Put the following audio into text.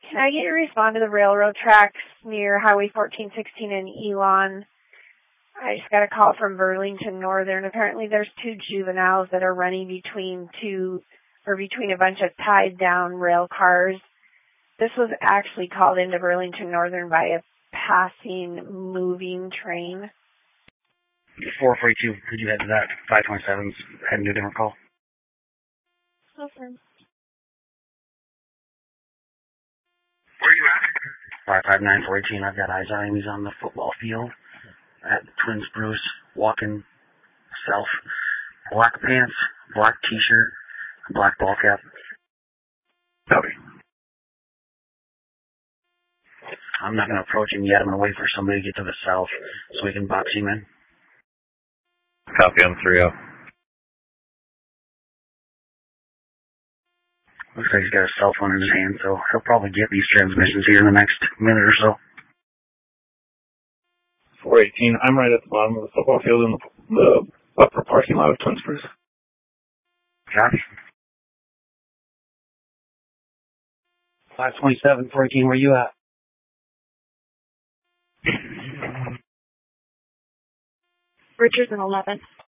Can I get you to respond to the railroad tracks near Highway 1416 and Elon? I just got a call from Burlington Northern. Apparently there's two juveniles that are running between a bunch of tied down rail cars. This was actually called into Burlington Northern by a passing moving train. 442, could you head to that? 527's heading to a different call. Okay. Where are you at? 559, 418. I've got eyes on him. He's on the football field at Twin Spruce, walking south. Black pants, black t-shirt, black ball cap. Copy. I'm not going to approach him yet. I'm going to wait for somebody to get to the south so we can box him in. Copy on 3-0. Looks like he's got a cell phone in his hand, so he'll probably get these transmissions here in the next minute or so. 418, I'm right at the bottom of the football field in the upper parking lot of Twin Spruce. Copy. 527, 418, where you at? Richardson 11.